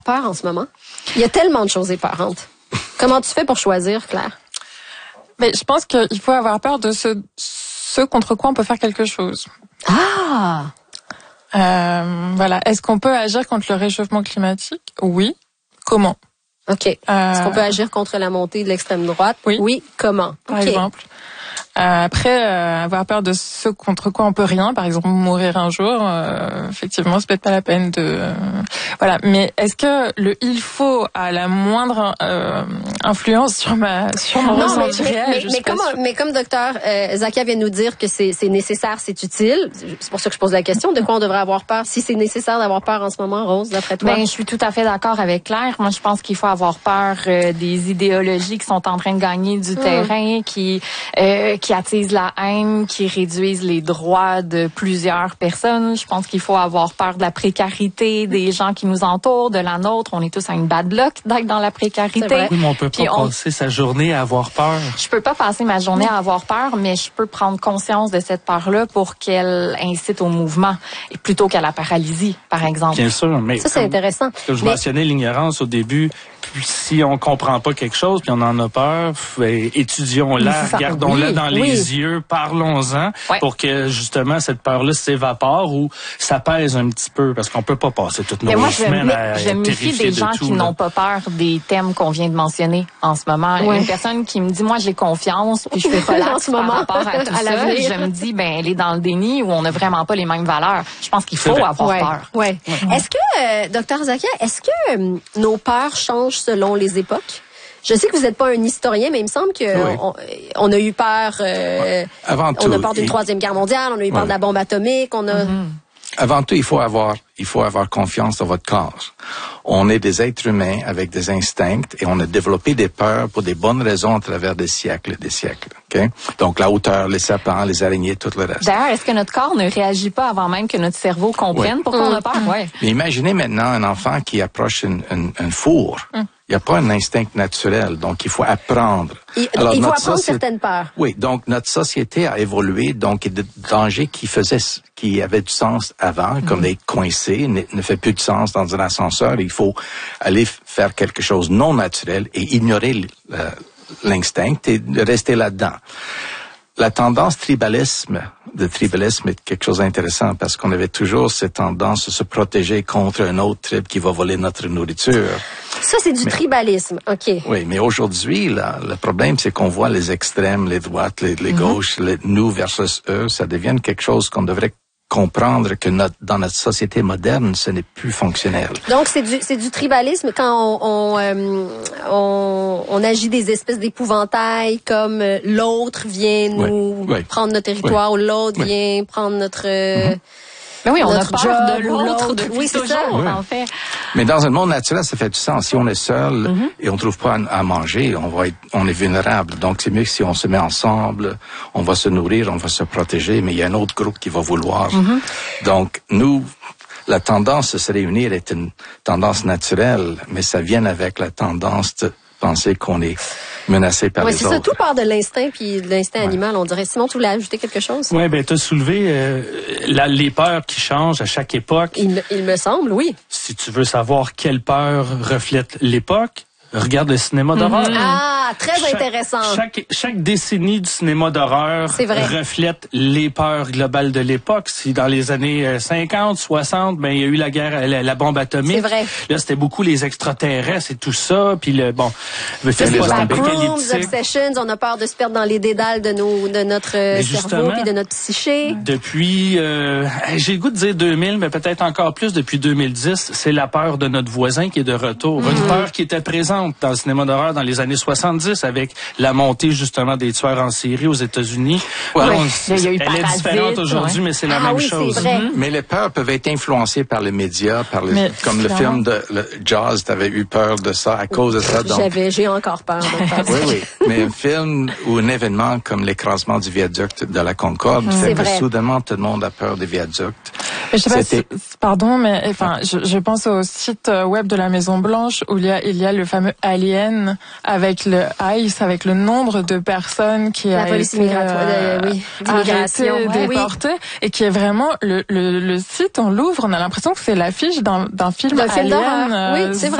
peur en ce moment? Il y a tellement de choses épeurantes. Comment tu fais pour choisir, Claire? Mais je pense qu'il faut avoir peur de ce contre quoi on peut faire quelque chose. Ah! Voilà. Est-ce qu'on peut agir contre le réchauffement climatique? Oui. Comment? OK. Est-ce qu'on peut agir contre la montée de l'extrême droite? Oui. Comment? Par exemple. Après, avoir peur de ce contre quoi on peut rien, par exemple mourir un jour, effectivement, c'est peut-être pas la peine de... voilà. Mais est-ce que il faut à la moindre influence sur mon ressenti réel? Mais comme docteur Zakia vient de nous dire que c'est nécessaire, c'est utile, c'est pour ça que je pose la question, de quoi on devrait avoir peur? Si c'est nécessaire d'avoir peur en ce moment, Rose, d'après toi? Ben, je suis tout à fait d'accord avec Claire. Moi, je pense qu'il faut avoir peur des idéologies qui sont en train de gagner du terrain, qui attisent la haine, qui réduisent les droits de plusieurs personnes. Je pense qu'il faut avoir peur de la précarité des gens qui nous entourent, de la nôtre. On est tous à une bad luck d'être dans la précarité. Oui, mais on peut pas passer sa journée à avoir peur. Je peux pas passer ma journée à avoir peur, mais je peux prendre conscience de cette peur-là pour qu'elle incite au mouvement, et plutôt qu'à la paralysie, par exemple. Bien sûr, mais ça, c'est intéressant. Parce que je mentionnais l'ignorance au début. Si on comprend pas quelque chose, puis on en a peur, étudions-la, regardons-la dans les yeux, parlons-en, pour que justement cette peur-là s'évapore ou s'apaise un petit peu, parce qu'on peut pas passer toute nos semaines à je me méfie des gens qui n'ont pas peur des thèmes qu'on vient de mentionner en ce moment. Une personne qui me dit, moi j'ai confiance, puis je fais pas l'acte par rapport à tout ça, je me dis, ben elle est dans le déni ou on n'a vraiment pas les mêmes valeurs. Je pense qu'il faut avoir peur. Ouais. Est-ce que, docteur Zakia, est-ce que nos peurs changent selon les époques? Je sais que vous n'êtes pas un historien, mais il me semble que on a eu peur. Avant tout, on a peur d'une troisième guerre mondiale, on a eu peur de la bombe atomique, on a. Avant tout, il faut avoir confiance dans votre corps. On est des êtres humains avec des instincts et on a développé des peurs pour des bonnes raisons à travers des siècles et des siècles. Okay? Donc la hauteur, les serpents, les araignées, tout le reste. D'ailleurs, est-ce que notre corps ne réagit pas avant même que notre cerveau comprenne pourquoi on a peur? Mais imaginez maintenant un enfant qui approche un four. Il n'y a pas un instinct naturel, donc il faut apprendre. Il faut apprendre certaines peurs. Oui, donc notre société a évolué, donc il y a des dangers qui avaient du sens avant, comme les coincés, ne fait plus de sens dans un ascenseur. Il faut aller faire quelque chose de non naturel et ignorer l'instinct et rester là-dedans. La tendance tribalisme est quelque chose d'intéressant parce qu'on avait toujours cette tendance de se protéger contre un autre tribe qui va voler notre nourriture. Ça, c'est du tribalisme, OK. Oui, mais aujourd'hui, le problème, c'est qu'on voit les extrêmes, les droites, les gauches, nous versus eux, ça devient quelque chose qu'on devrait comprendre que dans notre société moderne, ce n'est plus fonctionnel. Donc, c'est du tribalisme quand on agit des espèces d'épouvantails comme l'autre vient nous prendre notre territoire ou l'autre vient prendre notre... Ben oui, on a peur de l'autre depuis toujours, en fait. Mais dans un monde naturel, ça fait du sens. Si on est seul et on trouve pas à manger, on est vulnérable. Donc, c'est mieux que si on se met ensemble, on va se nourrir, on va se protéger, mais il y a un autre groupe qui va vouloir. Donc, la tendance de se réunir est une tendance naturelle, mais ça vient avec la tendance de penser qu'on est menacé par les autres. C'est ça, tout part de l'instinct puis de l'instinct animal, on dirait. Simon, tu voulais ajouter quelque chose? Oui, ben tu as soulevé les peurs qui changent à chaque époque. Il me semble, oui. Si tu veux savoir quelle peur reflète l'époque, regarde le cinéma d'horreur. Ah, très intéressant. Chaque décennie du cinéma d'horreur reflète les peurs globales de l'époque. Si dans les années 50, 60, ben il y a eu la guerre, la bombe atomique. C'est vrai. Là, c'était beaucoup les extraterrestres et tout ça. Puis le film post-apocalyptique. Obsessions, on a peur de se perdre dans les dédales de notre cerveau puis de notre psyché. Depuis, j'ai le goût de dire 2000, mais peut-être encore plus depuis 2010, c'est la peur de notre voisin qui est de retour. Une peur qui était présente dans le cinéma d'horreur dans les années 70 avec la montée justement des tueurs en série aux États-Unis. Elle est différente aujourd'hui, mais c'est la même chose. C'est vrai. Mais les peurs peuvent être influencées par les médias, comme le film de Jaws, t'avais eu peur de ça à cause de ça. J'ai encore peur. Oui. Mais un film ou un événement comme l'écrasement du viaduc de la Concorde fait que soudainement tout le monde a peur des viaducs. Je sais pas pardon, mais je pense au site web de la Maison Blanche où il y a le fameux film Alien avec le ICE, avec le nombre de personnes qui a été arrêtées, déportées, et qui est vraiment le site, on l'ouvre, on a l'impression que c'est l'affiche d'un film Alien. Oui, c'est vrai.